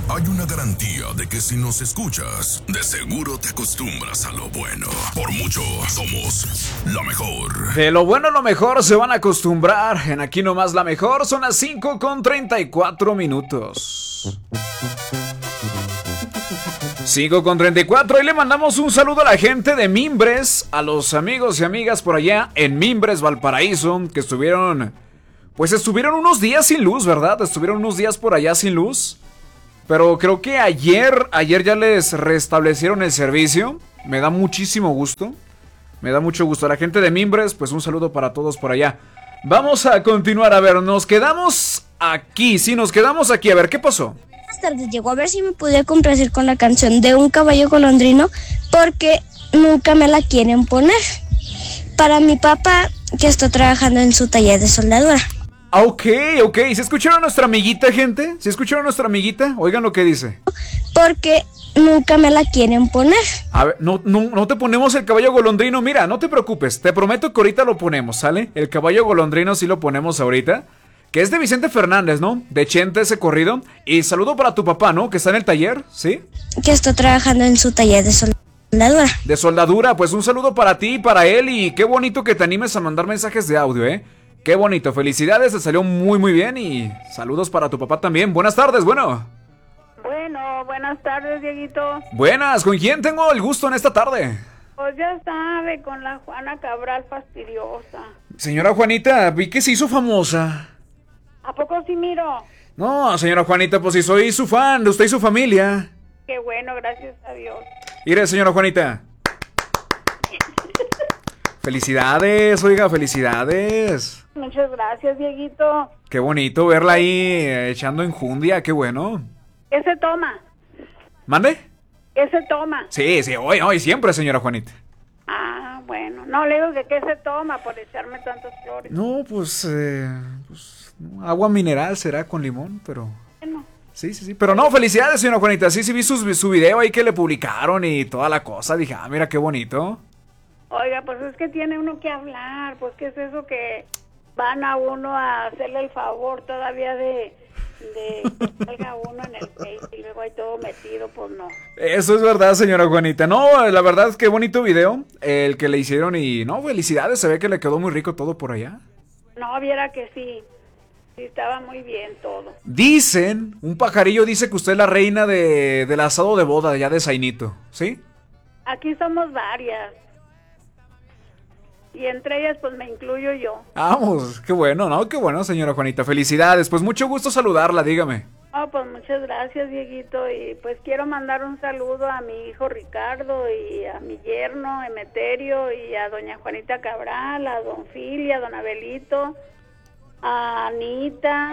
hay una garantía de que si nos escuchas, de seguro te acostumbras a lo bueno. Por mucho, somos la mejor. De lo bueno a lo mejor se van a acostumbrar. En Aquí Nomás La Mejor son las 5:34. 5:34 y le mandamos un saludo a la gente de Mimbres, a los amigos y amigas por allá en Mimbres, Valparaíso, que estuvieron unos días sin luz, ¿verdad? Estuvieron unos días por allá sin luz, pero creo que ayer ya les restablecieron el servicio. Me da muchísimo gusto, me da mucho gusto. A la gente de Mimbres, pues un saludo para todos por allá. Vamos a continuar, a ver, nos quedamos aquí, sí, nos quedamos aquí, a ver, ¿qué pasó? Más tarde llegó a ver si me podía complacer con la canción de Un Caballo Golondrino, porque nunca me la quieren poner. Para mi papá, que está trabajando en su taller de soldadura. Ok. ¿Se escucharon a nuestra amiguita, gente? ¿Se escucharon a nuestra amiguita? Oigan lo que dice. Porque nunca me la quieren poner. A ver, no te ponemos el caballo golondrino. Mira, no te preocupes, te prometo que ahorita lo ponemos, ¿sale? El caballo golondrino sí lo ponemos ahorita. Que es de Vicente Fernández, ¿no? De Chente, ese corrido. Y saludo para tu papá, ¿no? Que está en el taller, ¿sí? Que está trabajando en su taller de soldadura. De soldadura, pues un saludo para ti y para él. Y qué bonito que te animes a mandar mensajes de audio, ¿eh? Qué bonito, felicidades, te salió muy muy bien. Y saludos para tu papá también. Buenas tardes, Bueno, buenas tardes, Dieguito. Buenas, ¿con quién tengo el gusto en esta tarde? Pues ya sabe, con la Juana Cabral fastidiosa. Señora Juanita, vi que se hizo famosa. ¿A poco sí miro? No, señora Juanita, pues si soy su fan, de usted y su familia. Qué bueno, gracias a Dios. Mire, señora Juanita. Felicidades, oiga, felicidades. Muchas gracias, Dieguito. Qué bonito verla ahí echando enjundia, qué bueno. ¿Qué se toma? ¿Mande? ¿Qué se toma? Sí, hoy siempre, señora Juanita. Ah, bueno. No, le digo que qué se toma por echarme tantas flores. No, pues agua mineral será con limón, pero... Bueno. Sí. Pero no, felicidades, señora Juanita. Sí, vi su video ahí que le publicaron y toda la cosa. Dije, mira qué bonito. Oiga, pues es que tiene uno que hablar. Pues qué es eso que van a uno a hacerle el favor todavía de que salga uno en el Face y luego hay todo metido, pues no. Eso es verdad, señora Juanita. No, la verdad es que bonito video el que le hicieron y no, felicidades. Se ve que le quedó muy rico todo por allá. No, viera que sí. Sí, estaba muy bien todo. Dicen, un pajarillo dice que usted es la reina del asado de boda ya de Zainito, ¿sí? Aquí somos varias. Y entre ellas, pues me incluyo yo. Vamos, qué bueno, ¿no? Qué bueno, señora Juanita. Felicidades. Pues mucho gusto saludarla, dígame. Oh, pues muchas gracias, Dieguito. Y pues quiero mandar un saludo a mi hijo Ricardo y a mi yerno Emeterio y a doña Juanita Cabral, a don Fili, a don Abelito, a Anita,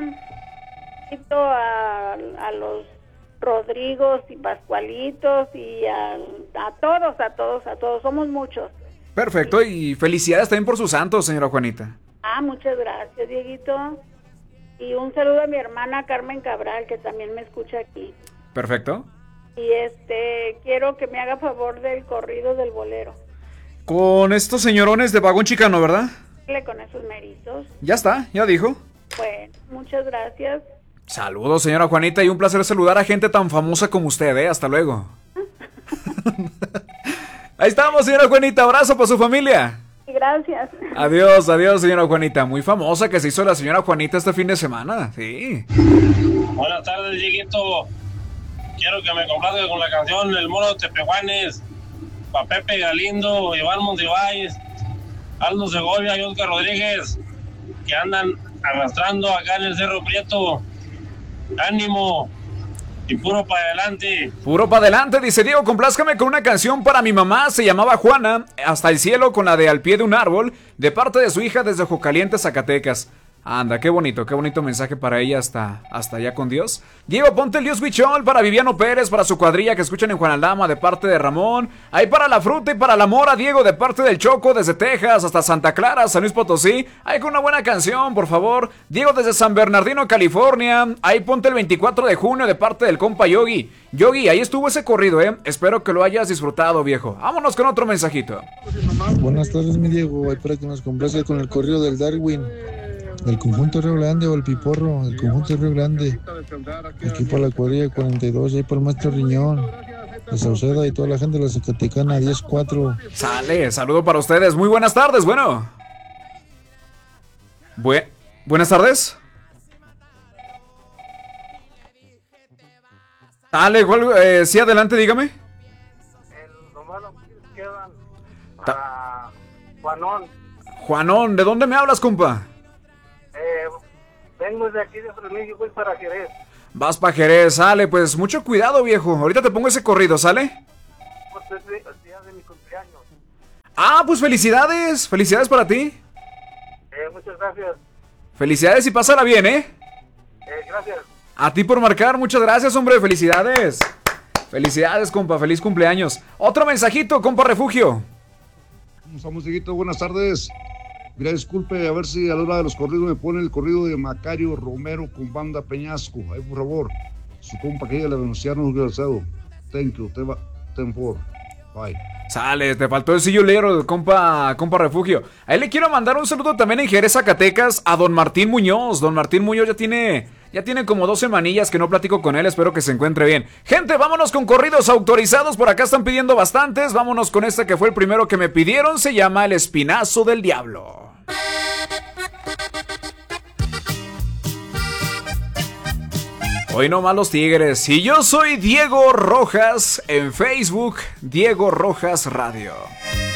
a los Rodrigos y Pascualitos y a todos. Somos muchos. Perfecto, y felicidades también por sus santos, señora Juanita. Muchas gracias, Dieguito. Y un saludo a mi hermana Carmen Cabral, que también me escucha aquí. Perfecto. Y quiero que me haga favor del corrido del bolero. Con estos señorones de vagón chicano, ¿verdad? Con esos meritos. Ya está, ya dijo. Bueno, muchas gracias. Saludos, señora Juanita, y un placer saludar a gente tan famosa como usted, ¿eh? Hasta luego. Ahí estamos, señora Juanita, abrazo para su familia. Gracias. Adiós, señora Juanita. Muy famosa que se hizo la señora Juanita este fin de semana, sí. Buenas tardes, Dieguito. Quiero que me complazca con la canción El Mono de Tepehuanes, para Pepe Galindo, Iván Monsiváis, Aldo Segovia y Oscar Rodríguez, que andan arrastrando acá en el Cerro Prieto. Ánimo. Y puro para adelante. Puro para adelante, dice Diego, complázcame con una canción para mi mamá, se llamaba Juana, Hasta el cielo, con la de Al pie de un árbol, de parte de su hija desde Jocaliente, Zacatecas. Anda, qué bonito mensaje para ella hasta allá con Dios. Diego, ponte el Dios Bichol para Viviano Pérez, para su cuadrilla que escuchan en Juan Aldama de parte de Ramón. Ahí para la fruta y para la mora, Diego, de parte del Choco, desde Texas hasta Santa Clara, San Luis Potosí. Ahí con una buena canción, por favor. Diego, desde San Bernardino, California. Ahí ponte el 24 de junio de parte del compa Yogi. Yogi, ahí estuvo ese corrido, Espero que lo hayas disfrutado, viejo. Vámonos con otro mensajito. Buenas tardes, mi Diego. Ahí para que nos complazca con el corrido del Darwin. El conjunto Río Grande o el Piporro, el conjunto Río Grande. Aquí para la cuadrilla 42, ahí para el maestro Riñón, de Sauceda y toda la gente de la Zacatecana 10-4. Sale, saludo para ustedes. Muy buenas tardes, bueno. Buenas tardes. Dale, sí, adelante, dígame. Nomás quedan a Juanón. Juanón, ¿de dónde me hablas, compa? Vengo de aquí de Fresnillo y voy para Jerez. Vas para Jerez, sale, pues mucho cuidado, viejo. Ahorita te pongo ese corrido, ¿sale? Pues es el día de mi cumpleaños. Ah, pues felicidades. Felicidades para ti. Muchas gracias. Felicidades y pásala bien, ¿eh? Gracias. A ti por marcar, muchas gracias, hombre. Felicidades. Felicidades, compa. Feliz cumpleaños. Otro mensajito, compa Refugio. ¿Cómo estamos, Dieguito? Buenas tardes. Mira, disculpe, a ver si a la hora de los corridos me pone el corrido de Macario Romero con Banda Peñasco. Ahí, por favor. Su compa que le denunciaron desgraciado. Thank you. Ten for. Bye. Sale, te faltó el sillulero, compa Refugio. A él le quiero mandar un saludo también en Jerez, Zacatecas, a don Martín Muñoz. Don Martín Muñoz ya tiene como 2 semanillas que no platico con él. Espero que se encuentre bien. Gente, vámonos con corridos autorizados. Por acá están pidiendo bastantes. Vámonos con este que fue el primero que me pidieron. Se llama El Espinazo del Diablo. Hoy no más los Tigres. Y yo soy Diego Rojas. En Facebook, Diego Rojas Radio.